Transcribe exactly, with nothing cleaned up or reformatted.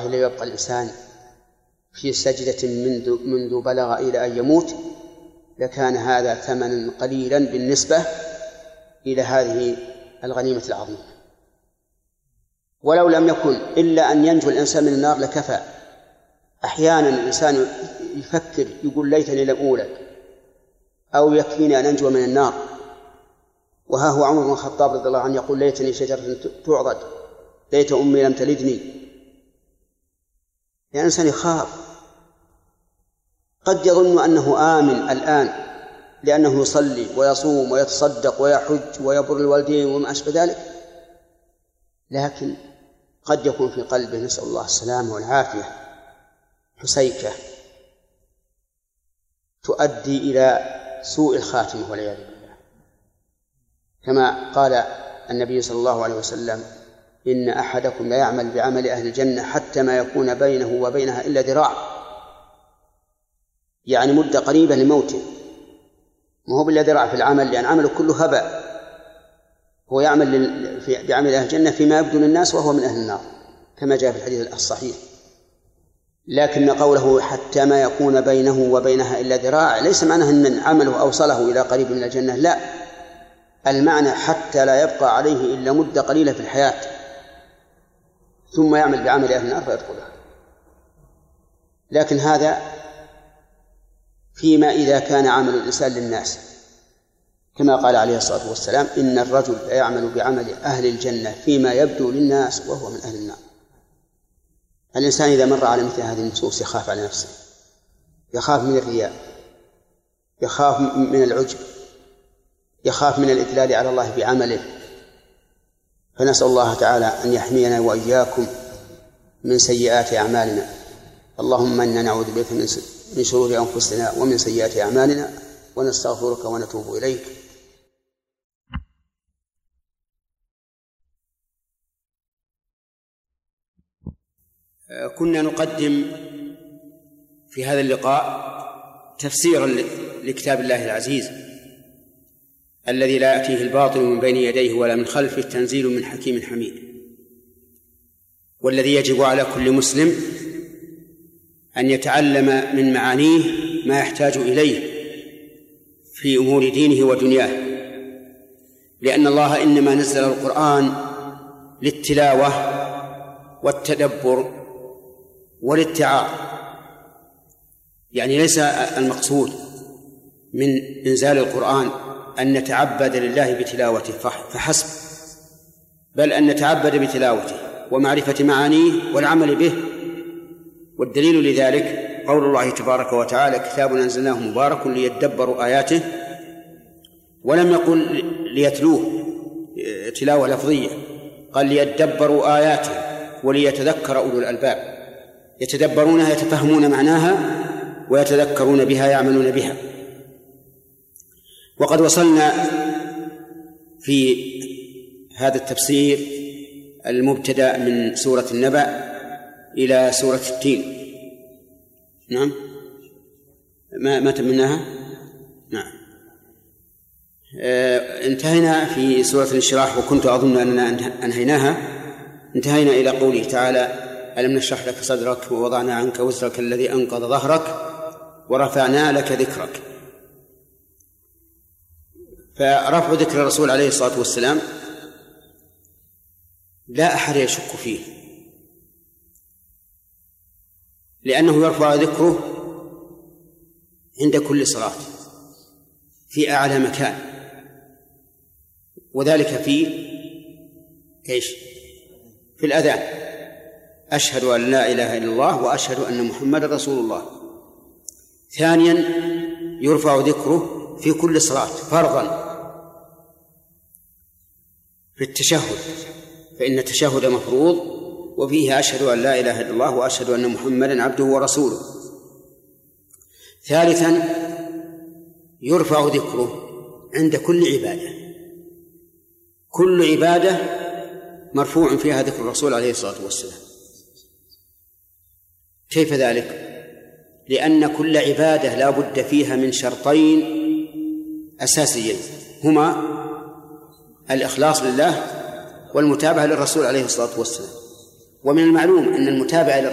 والله لا يبقى الإنسان في سجدة منذ, منذ بلغ إلى أن يموت لكان هذا ثمنا قليلا بالنسبة إلى هذه الغنيمة العظيمة. ولو لم يكن إلا أن ينجو الإنسان من النار لكفى. أحيانا الإنسان يفكر يقول ليتني لم أولد، أو يكفيني أن أنجو من النار، وها هو عمر بن الخطاب رضي الله عنه يقول ليتني شجرة تعضد، ليت أمي لم تلدني. يعني الإنسان يخاف، قد يظن أنه آمن الآن لأنه يصلي ويصوم ويتصدق ويحج ويبر الوالدين وما أشبه ذلك، لكن قد يكون في قلبه نسأل الله السلامة والعافية حسيكة تؤدي إلى سوء الخاتمة والعياذ بالله، كما قال النبي صلى الله عليه وسلم إن أحدكم لا يعمل بعمل أهل الجنة حتى ما يكون بينه وبينها إلا ذراع، يعني مدة قريبة لموته، ما هو بالله ذراع في العمل لأن عمله كله هباء، هو يعمل بعمل أهل الجنة فيما يبدو للناس وهو من أهل النار كما جاء في الحديث الصحيح. لكن قوله حتى ما يكون بينه وبينها إلا ذراع ليس معناه أن عمله أوصله إلى قريب من الجنة، لا، المعنى حتى لا يبقى عليه إلا مدة قليلة في الحياة ثم يعمل بعمل أهل النار فيدخلها. لكن هذا فيما إذا كان عمل الإنسان للناس، كما قال عليه الصلاة والسلام إن الرجل لا يعمل بعمل أهل الجنة فيما يبدو للناس وهو من أهل النار. الإنسان إذا مر على مثل هذه النصوص يخاف على نفسه، يخاف من الرياء، يخاف من العجب، يخاف من الإدلال على الله بعمله. فنسأل الله تعالى أن يحمينا وإياكم من سيئات أعمالنا. اللهم إنا نعوذ بك من شرور أنفسنا ومن سيئات أعمالنا ونستغفرك ونتوب إليك. كنا نقدم في هذا اللقاء تفسيرا لكتاب الله العزيز الذي لا يأتيه الباطل من بين يديه ولا من خلفه تنزيل من حكيم حميد، والذي يجب على كل مسلم أن يتعلم من معانيه ما يحتاج إليه في أمور دينه ودنياه، لأن الله إنما نزل القرآن للتلاوة والتدبر والاتعاظ، يعني ليس المقصود من إنزال القرآن أن نتعبد لله بتلاوته فحسب، بل أن نتعبد بتلاوته ومعرفة معانيه والعمل به. والدليل لذلك قول الله تبارك وتعالى كتاب أنزلناه مبارك ليدبروا آياته، ولم يقل ليتلوه تلاوة لفظية، قال ليدبروا آياته وليتذكر أولو الألباب، يتدبرونها يتفهمون معناها ويتذكرون بها يعملون بها. وقد وصلنا في هذا التفسير المبتدأ من سورة النبأ إلى سورة التين. نعم، ما ما تمناها. نعم، آه انتهينا في سورة الانشراح، وكنت أظن أننا أنهيناها. انتهينا إلى قوله تعالى ألم نشرح لك صدرك ووضعنا عنك وزرك الذي أنقض ظهرك ورفعنا لك ذكرك. فرفع ذكر الرسول عليه الصلاة والسلام لا أحد يشك فيه، لأنه يرفع ذكره عند كل صلاة في أعلى مكان، وذلك في إيش؟ في الأذان، أشهد أن لا إله إلا الله وأشهد أن محمد رسول الله. ثانيا يرفع ذكره في كل صلاة فرضا في التشهد، فإن التشهد مفروض وفيه أشهد أن لا إله إلا الله وأشهد أن محمدا عبده ورسوله. ثالثا يرفع ذكره عند كل عبادة، كل عبادة مرفوع فيها ذكر الرسول عليه الصلاة والسلام. كيف ذلك؟ لأن كل عبادة لا بد فيها من شرطين أساسيين، هما الإخلاص لله والمتابعة للرسول عليه الصلاة والسلام. ومن المعلوم أن المتابعة